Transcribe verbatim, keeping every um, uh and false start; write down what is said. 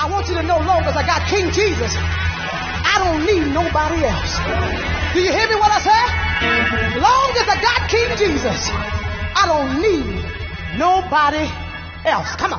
I want you to know, long as I got King Jesus, I don't need nobody else. Do you hear me what I say? Long as I got King Jesus, I don't need nobody else. Come on.